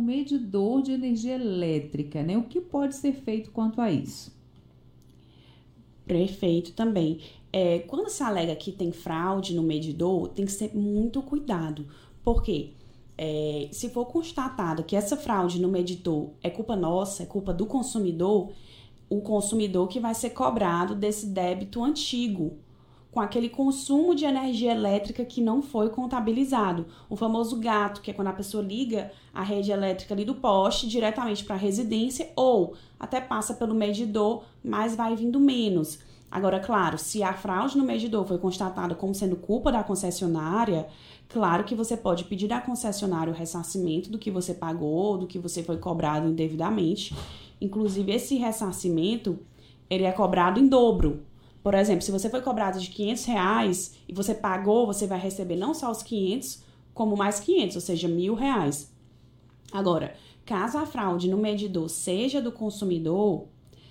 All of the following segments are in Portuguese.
medidor de energia elétrica, né? O que pode ser feito quanto a isso? Perfeito também. Quando se alega que tem fraude no medidor, tem que ter muito cuidado. Por quê? Se for constatado que essa fraude no medidor é culpa nossa, é culpa do consumidor, o consumidor que vai ser cobrado desse débito antigo, com aquele consumo de energia elétrica que não foi contabilizado. O famoso gato, que é quando a pessoa liga a rede elétrica ali do poste diretamente para a residência ou até passa pelo medidor, mas vai vindo menos. Agora, claro, se a fraude no medidor foi constatada como sendo culpa da concessionária, claro que você pode pedir à concessionária o ressarcimento do que você pagou, do que você foi cobrado indevidamente. Inclusive, esse ressarcimento, ele é cobrado em dobro. Por exemplo, se você foi cobrado de R$500 e você pagou, você vai receber não só os 500, como mais 500, ou seja, R$1.000. Agora, caso a fraude no medidor seja do consumidor,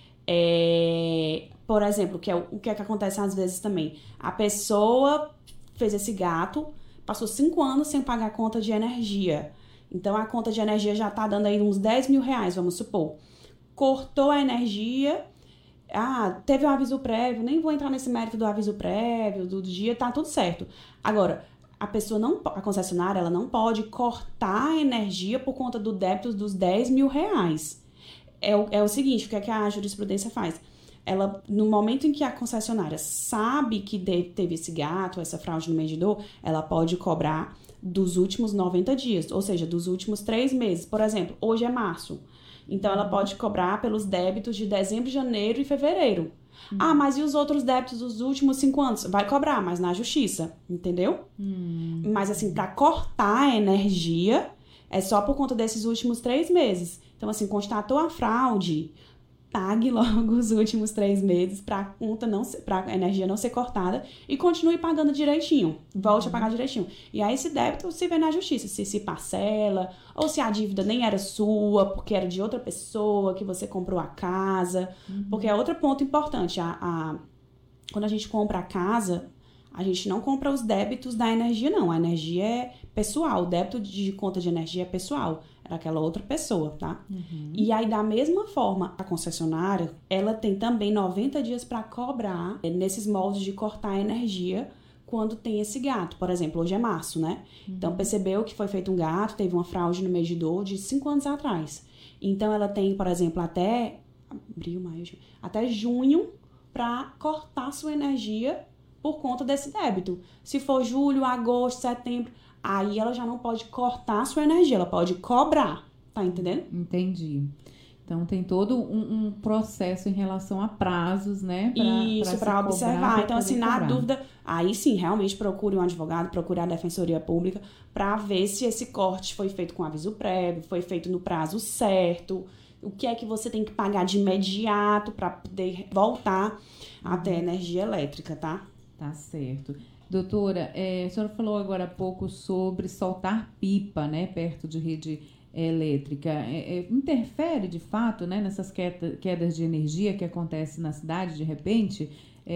por exemplo, o que é que acontece às vezes também? A pessoa fez esse gato, passou 5 anos sem pagar a conta de energia. Então, a conta de energia já tá dando aí uns R$10.000, vamos supor. Cortou a energia, teve um aviso prévio, nem vou entrar nesse mérito do aviso prévio, do dia, tá tudo certo. Agora, a concessionária, ela não pode cortar a energia por conta do débito dos R$10.000. É o seguinte, o que é que a jurisprudência faz? Ela, no momento em que a concessionária sabe que teve esse gato, essa fraude no medidor, ela pode cobrar dos últimos 90 dias, ou seja, dos últimos 3 meses. Por exemplo, hoje é março. Então, ela pode cobrar pelos débitos de dezembro, janeiro e fevereiro. Mas e os outros débitos dos últimos 5 anos? Vai cobrar, mas na justiça, entendeu? Mas, assim, para cortar a energia, é só por conta desses últimos 3 meses. Então, assim, constatou a fraude, pague logo os últimos 3 meses para a energia não ser cortada e continue pagando direitinho. Volte a pagar direitinho. E aí esse débito se vê na justiça, se parcela, ou se a dívida nem era sua, porque era de outra pessoa, que você comprou a casa. Porque é outro ponto importante. Quando a gente compra a casa, a gente não compra os débitos da energia, não. A energia é pessoal, o débito de conta de energia é pessoal. Daquela outra pessoa, tá? E aí, da mesma forma, a concessionária, ela tem também 90 dias para cobrar nesses moldes de cortar a energia quando tem esse gato. Por exemplo, hoje é março, né? Então, percebeu que foi feito um gato, teve uma fraude no medidor de 5 anos atrás. Então, ela tem, por exemplo, até junho para cortar sua energia por conta desse débito. Se for julho, agosto, setembro, aí ela já não pode cortar a sua energia, ela pode cobrar, tá entendendo? Entendi. Então, tem todo um processo em relação a prazos, né? Isso, para observar. Então, assim, na dúvida, aí sim, realmente procure um advogado, procure a Defensoria Pública para ver se esse corte foi feito com aviso prévio, foi feito no prazo certo, o que é que você tem que pagar de imediato para poder voltar até a energia elétrica, tá? Tá certo. Doutora, a senhora falou agora há pouco sobre soltar pipa, né, perto de rede elétrica. Interfere, de fato, né, nessas quedas de energia que acontecem na cidade, de repente?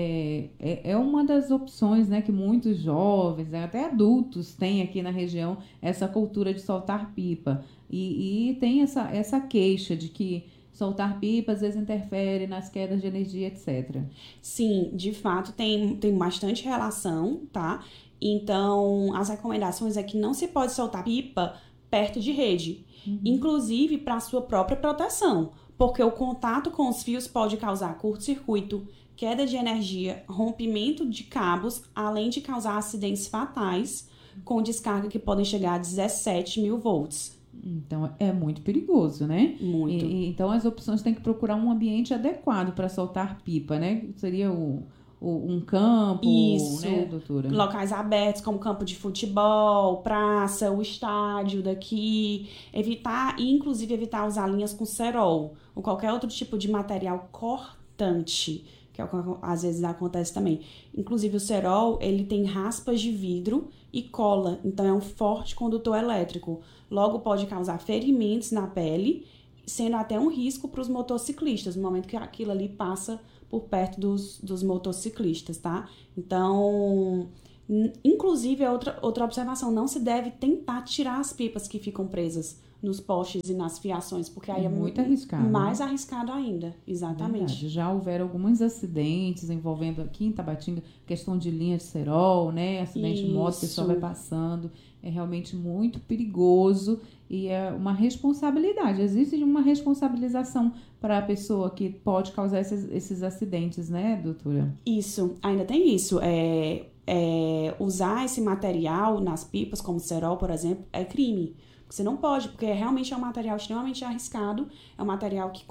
É uma das opções, né, que muitos jovens, até adultos, têm aqui na região, essa cultura de soltar pipa. E tem essa queixa de que soltar pipa às vezes interfere nas quedas de energia, etc. Sim, de fato tem bastante relação, tá? Então, as recomendações é que não se pode soltar pipa perto de rede, inclusive para sua própria proteção, porque o contato com os fios pode causar curto-circuito, queda de energia, rompimento de cabos, além de causar acidentes fatais com descarga que podem chegar a 17.000 volts. Então, é muito perigoso, né? Muito. Então, as opções têm que procurar um ambiente adequado para soltar pipa, né? Seria um campo, isso, né, doutora? Locais abertos, como campo de futebol, praça, o estádio daqui. Inclusive, evitar usar linhas com cerol ou qualquer outro tipo de material cortante, que é o que às vezes acontece também. Inclusive, o cerol, ele tem raspas de vidro e cola, então é um forte condutor elétrico. Logo, pode causar ferimentos na pele, sendo até um risco para os motociclistas, no momento que aquilo ali passa por perto dos motociclistas, tá? Então, inclusive, outra observação, não se deve tentar tirar as pipas que ficam presas nos postes e nas fiações, porque aí é muito arriscado, mais arriscado ainda. Exatamente. Verdade. Já houveram alguns acidentes envolvendo aqui em Tabatinga, questão de linha de cerol, né? Acidente de moto, o pessoal vai passando. É realmente muito perigoso e é uma responsabilidade. Existe uma responsabilização para a pessoa que pode causar esses acidentes, né, doutora? Isso, ainda tem isso. Usar esse material nas pipas, como cerol, por exemplo, é crime. Você não pode, porque realmente é um material extremamente arriscado, é um material que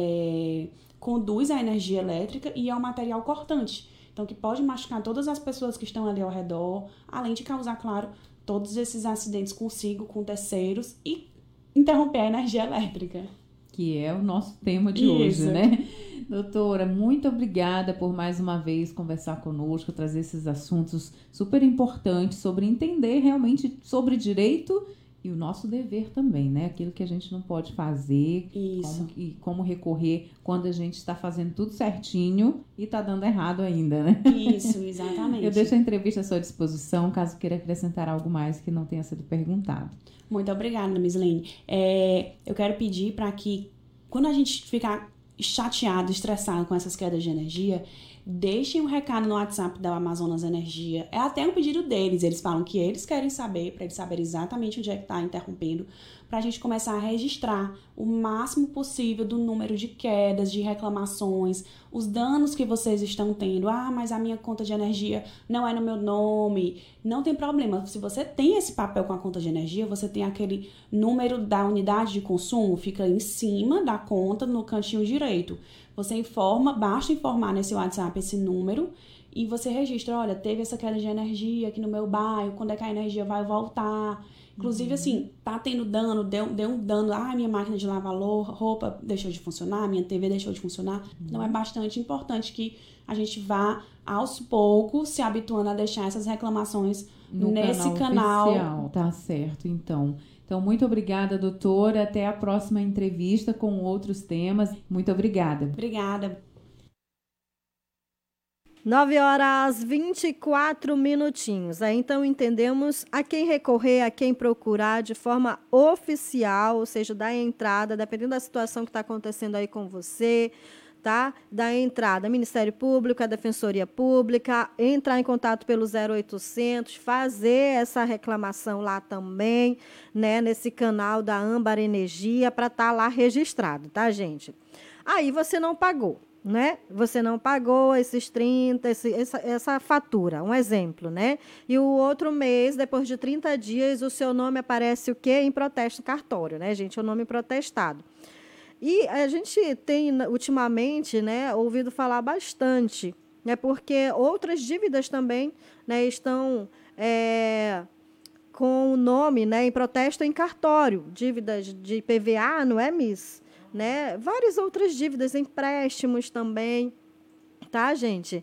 conduz a energia elétrica e é um material cortante. Então, que pode machucar todas as pessoas que estão ali ao redor, além de causar, claro, todos esses acidentes consigo, com terceiros e interromper a energia elétrica. Que é o nosso tema de hoje, né? Doutora, muito obrigada por mais uma vez conversar conosco, trazer esses assuntos super importantes sobre entender realmente sobre direito e o nosso dever também, né? Aquilo que a gente não pode fazer, como recorrer quando a gente está fazendo tudo certinho e está dando errado ainda, né? Isso, exatamente. Eu deixo a entrevista à sua disposição, caso queira acrescentar algo mais que não tenha sido perguntado. Muito obrigada, Mislene. Eu quero pedir para que, quando a gente ficar chateado, estressado com essas quedas de energia, deixem um recado no WhatsApp da Amazonas Energia. É até um pedido deles. Eles falam que eles querem saber, para eles saberem exatamente onde é que está interrompendo, para a gente começar a registrar o máximo possível do número de quedas, de reclamações, os danos que vocês estão tendo. Ah, mas a minha conta de energia não é no meu nome. Não tem problema. Se você tem esse papel com a conta de energia, você tem aquele número da unidade de consumo, fica em cima da conta, no cantinho direito. Você informa, basta informar nesse WhatsApp esse número e você registra, olha, teve essa queda de energia aqui no meu bairro, quando é que a energia vai voltar? Inclusive, assim, tá tendo dano, deu um dano, minha máquina de lavar roupa deixou de funcionar, minha TV deixou de funcionar. Então, é bastante importante que a gente vá, aos poucos, se habituando a deixar essas reclamações nesse canal oficial. Tá certo, então. Então, muito obrigada, doutora. Até a próxima entrevista com outros temas. Muito obrigada. Obrigada. 9h24. Então, entendemos a quem recorrer, a quem procurar de forma oficial, ou seja, da entrada, dependendo da situação que está acontecendo aí com você, tá? Da entrada, Ministério Público, a Defensoria Pública, entrar em contato pelo 0800, fazer essa reclamação lá também, né, nesse canal da Âmbar Energia, para estar lá registrado, tá, gente? Aí você não pagou, né? Você não pagou esses 30, essa fatura, um exemplo, né? E o outro mês, depois de 30 dias, o seu nome aparece o quê? Em protesto cartório, né, gente? O nome protestado. E a gente tem, ultimamente, né, ouvido falar bastante, né, porque outras dívidas também, né, estão com o nome, né, em protesto em cartório, dívidas de IPVA, não é, Miss? Né? Várias outras dívidas, empréstimos também, tá, gente?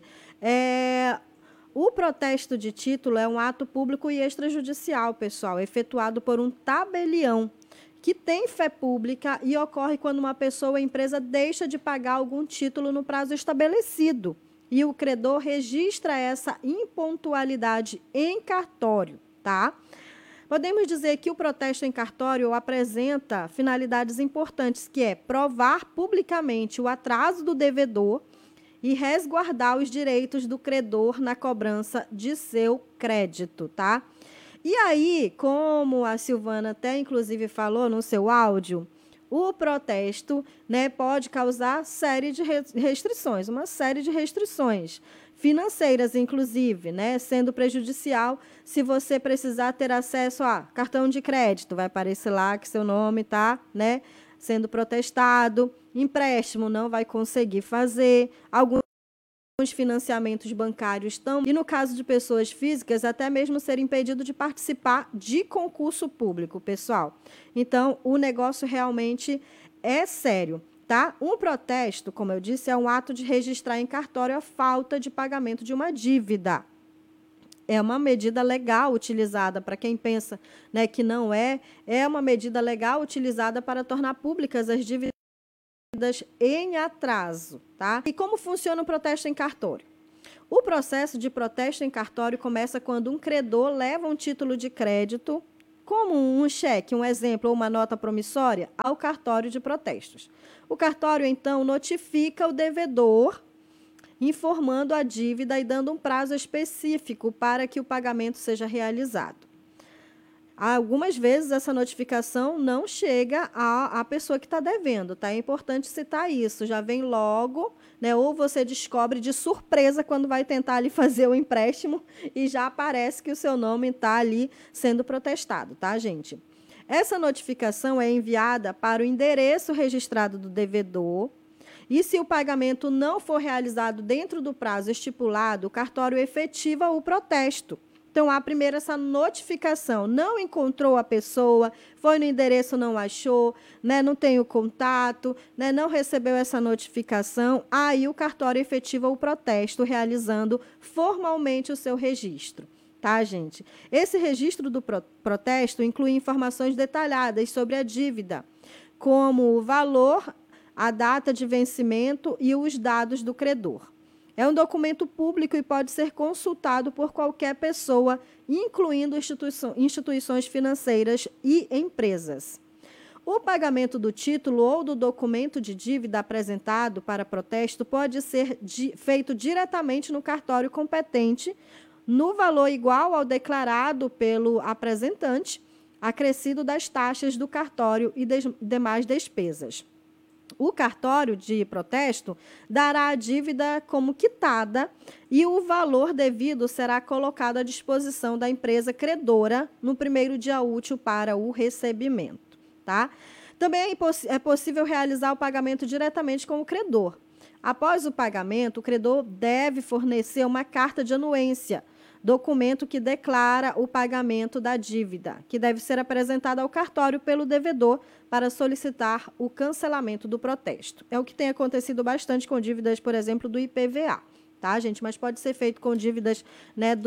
O protesto de título é um ato público e extrajudicial, pessoal, efetuado por um tabelião, que tem fé pública e ocorre quando uma pessoa ou empresa deixa de pagar algum título no prazo estabelecido e o credor registra essa impontualidade em cartório, tá? Podemos dizer que o protesto em cartório apresenta finalidades importantes, que é provar publicamente o atraso do devedor e resguardar os direitos do credor na cobrança de seu crédito, tá? E aí, como a Silvana até inclusive falou no seu áudio, o protesto, né, pode causar série de restrições, uma série de restrições financeiras, inclusive, né, sendo prejudicial se você precisar ter acesso a cartão de crédito, vai aparecer lá que seu nome está, né, sendo protestado, empréstimo não vai conseguir fazer, alguns financiamentos bancários estão, e no caso de pessoas físicas, até mesmo ser impedido de participar de concurso público, pessoal. Então, o negócio realmente é sério, tá? Um protesto, como eu disse, é um ato de registrar em cartório a falta de pagamento de uma dívida. É uma medida legal utilizada, para quem pensa, né, que não é uma medida legal utilizada para tornar públicas as dívidas em atraso, tá? E como funciona o protesto em cartório? O processo de protesto em cartório começa quando um credor leva um título de crédito como um cheque, um exemplo, ou uma nota promissória, ao cartório de protestos. O cartório, então, notifica o devedor, informando a dívida e dando um prazo específico para que o pagamento seja realizado. Algumas vezes essa notificação não chega à pessoa que está devendo, tá? É importante citar isso, já vem logo, né? Ou você descobre de surpresa quando vai tentar ali fazer o empréstimo e já aparece que o seu nome está ali sendo protestado, tá, gente? Essa notificação é enviada para o endereço registrado do devedor e, se o pagamento não for realizado dentro do prazo estipulado, o cartório efetiva o protesto. Então, há primeiro essa notificação, não encontrou a pessoa, foi no endereço, não achou, né, não tem o contato, né, não recebeu essa notificação, aí o cartório efetiva o protesto, realizando formalmente o seu registro. Tá, gente? Esse registro do protesto inclui informações detalhadas sobre a dívida, como o valor, a data de vencimento e os dados do credor. É um documento público e pode ser consultado por qualquer pessoa, incluindo instituições financeiras e empresas. O pagamento do título ou do documento de dívida apresentado para protesto pode ser feito diretamente no cartório competente, no valor igual ao declarado pelo apresentante, acrescido das taxas do cartório e demais despesas. O cartório de protesto dará a dívida como quitada e o valor devido será colocado à disposição da empresa credora no primeiro dia útil para o recebimento. Tá? Também é possível realizar o pagamento diretamente com o credor. Após o pagamento, o credor deve fornecer uma carta de anuência, documento que declara o pagamento da dívida, que deve ser apresentado ao cartório pelo devedor para solicitar o cancelamento do protesto. É o que tem acontecido bastante com dívidas, por exemplo, do IPVA, tá, gente? Mas pode ser feito com dívidas, né,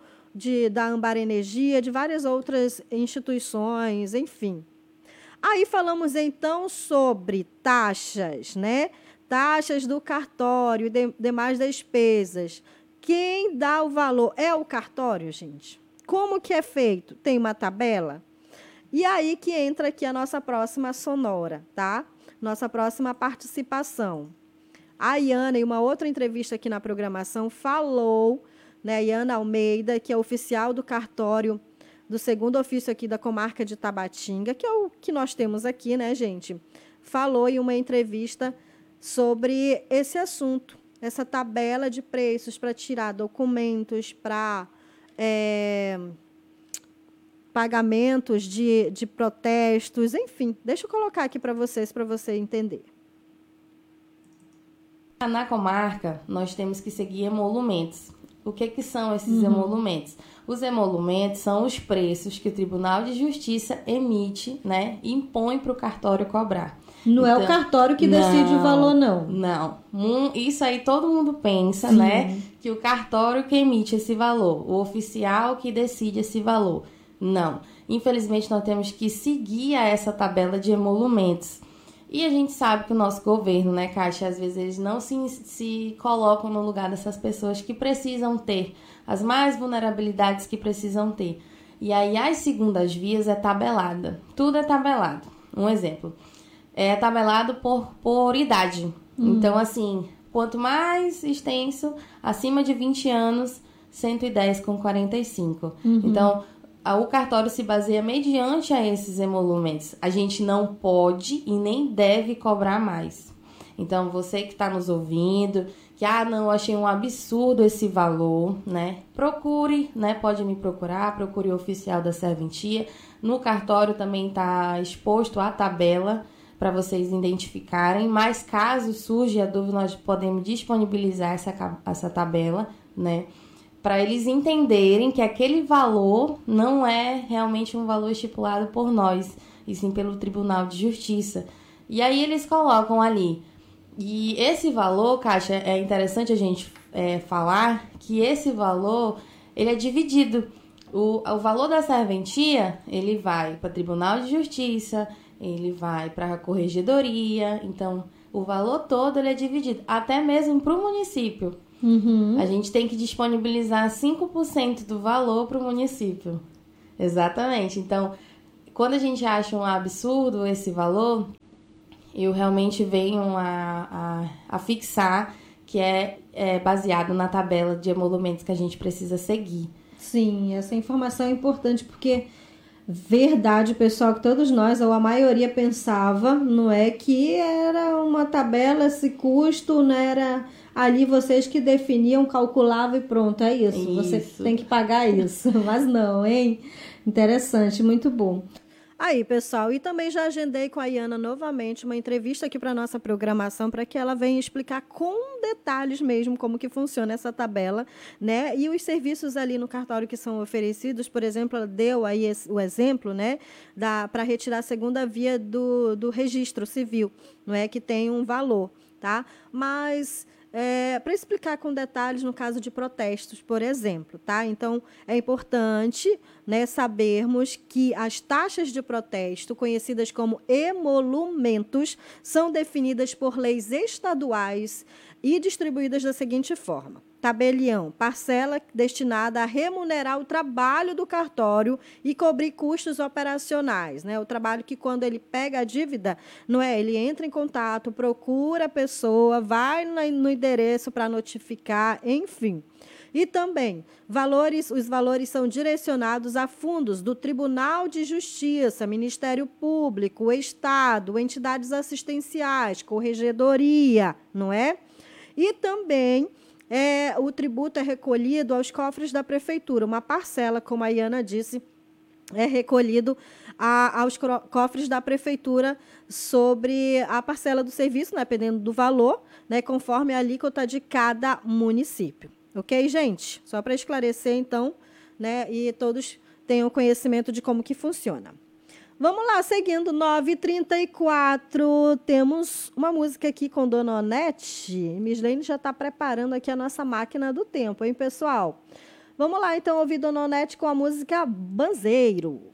da Ambar Energia, de várias outras instituições, enfim. Aí falamos, então, sobre taxas, né? Taxas do cartório e demais despesas. Quem dá o valor é o cartório, gente. Como que é feito? Tem uma tabela? E aí que entra aqui a nossa próxima sonora, tá? Nossa próxima participação. A Iana, em uma outra entrevista aqui na programação, falou, né, a Iana Almeida, que é oficial do cartório do segundo ofício aqui da comarca de Tabatinga, que é o que nós temos aqui, né, gente? Falou em uma entrevista sobre esse assunto, essa tabela de preços para tirar documentos, para pagamentos de protestos, enfim. Deixa eu colocar aqui para você entender. Na comarca, nós temos que seguir emolumentos. O que são esses emolumentos? Os emolumentos são os preços que o Tribunal de Justiça emite, né, e impõe para o cartório cobrar. Não é o cartório que decide o valor, não. Não. Isso aí todo mundo pensa, Sim, né? Que o cartório que emite esse valor, o oficial que decide esse valor. Não. Infelizmente, nós temos que seguir a essa tabela de emolumentos. E a gente sabe que o nosso governo, né, Kátia, às vezes eles não se colocam no lugar dessas pessoas que precisam ter, as mais vulnerabilidades que precisam ter. E aí, as segundas vias é tabelada. Tudo é tabelado. Um exemplo. É tabelado por idade. Então, assim, quanto mais extenso, acima de 20 anos, 110,45. Então, o cartório se baseia mediante a esses emolumentos. A gente não pode e nem deve cobrar mais. Então, você que está nos ouvindo, que, não, achei um absurdo esse valor, né? Procure, né? Pode me procurar, procure o oficial da serventia. No cartório também está exposto a tabela, para vocês identificarem, mas caso surja a dúvida, nós podemos disponibilizar essa tabela, né, para eles entenderem que aquele valor não é realmente um valor estipulado por nós, e sim pelo Tribunal de Justiça. E aí eles colocam ali. E esse valor, Kátia, é interessante a gente falar que esse valor, ele é dividido. O valor da serventia, ele vai para o Tribunal de Justiça, ele vai para a corregedoria, então o valor todo ele é dividido, até mesmo para o município. A gente tem que disponibilizar 5% do valor para o município. Exatamente. Então, quando a gente acha um absurdo esse valor, eu realmente venho a fixar que é baseado na tabela de emolumentos que a gente precisa seguir. Sim, essa informação é importante porque, verdade, pessoal, que todos nós, ou a maioria pensava, não é que era uma tabela, esse custo, não era ali vocês que definiam, calculavam e pronto, é isso. Você tem que pagar isso, mas não, hein? Interessante, muito bom. Aí, pessoal, e também já agendei com a Iana novamente uma entrevista aqui para nossa programação para que ela venha explicar com detalhes mesmo como que funciona essa tabela, né? E os serviços ali no cartório que são oferecidos, por exemplo, ela deu aí o exemplo, né, para retirar a segunda via do registro civil, não é que tem um valor, tá? Mas para explicar com detalhes no caso de protestos, por exemplo, tá? Então, é importante, né, sabermos que as taxas de protesto, conhecidas como emolumentos, são definidas por leis estaduais e distribuídas da seguinte forma: tabelião, parcela destinada a remunerar o trabalho do cartório e cobrir custos operacionais, né? O trabalho que, quando ele pega a dívida, não é? Ele entra em contato, procura a pessoa, vai no endereço para notificar, enfim. E também, os valores são direcionados a fundos do Tribunal de Justiça, Ministério Público, o Estado, entidades assistenciais, corregedoria, não é? E também o tributo é recolhido aos cofres da prefeitura. Uma parcela, como a Iana disse, é recolhido aos cofres da prefeitura sobre a parcela do serviço, né, dependendo do valor, né, conforme a alíquota de cada município. Ok, gente? Só para esclarecer, então, né, e todos tenham conhecimento de como que funciona. Vamos lá, seguindo, 9h34, temos uma música aqui com Dona Onete. Mislene já está preparando aqui a nossa máquina do tempo, hein, pessoal? Vamos lá, então, ouvir Dona Onete com a música Banzeiro.